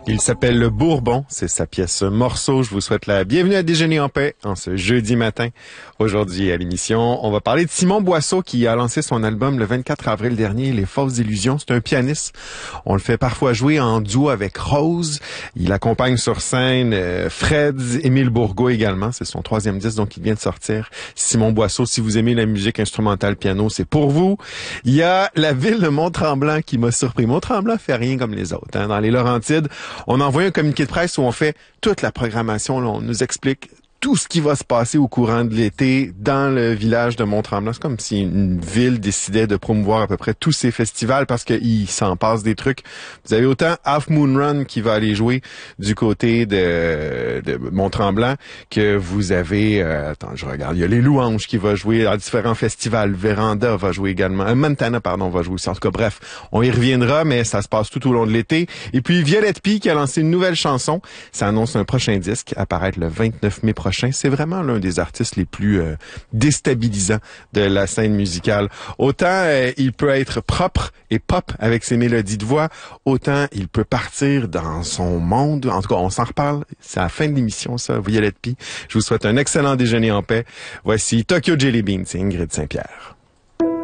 Il s'appelle Le Bourbon, c'est sa pièce Morceau. Je vous souhaite la bienvenue à Déjeuner en paix en ce jeudi matin. Aujourd'hui à l'émission, on va parler de Simon Boisseau qui a lancé son album le 24 avril dernier, Les Fausses Illusions. C'est un pianiste. On le fait parfois jouer en duo avec Rose. Il accompagne sur scène Freds, Émile Bourgault également. C'est son 3e disque donc il vient de sortir. Simon Boisseau, si vous aimez la musique instrumentale piano, c'est pour vous. Il y a la ville de Mont-Tremblant qui m'a surpris. Mont-Tremblant fait rien comme les autres. Dans les Laurentides, on a envoyé un communiqué de presse où on fait toute la programmation. Là, on nous explique tout ce qui va se passer au courant de l'été dans le village de Mont-Tremblant. C'est comme si une ville décidait de promouvoir à peu près tous ses festivals parce qu'il s'en passe des trucs. Vous avez autant Half Moon Run qui va aller jouer du côté de Mont-Tremblant que vous avez... attends, je regarde. Il y a Les Louanges qui va jouer à différents festivals. Véranda va jouer également. Montana, pardon, va jouer aussi. En tout cas, bref, on y reviendra, mais ça se passe tout au long de l'été. Et puis, Violette Pie qui a lancé une nouvelle chanson. Ça annonce un prochain disque à paraître le 29 mai prochain. C'est vraiment l'un des artistes les plus déstabilisants de la scène musicale. Autant il peut être propre et pop avec ses mélodies de voix, autant il peut partir dans son monde. En tout cas, on s'en reparle. C'est à la fin de l'émission, ça, Violette Pie. Je vous souhaite un excellent déjeuner en paix. Voici Tokyo Jelly Bean, c'est Ingrid Saint-Pierre.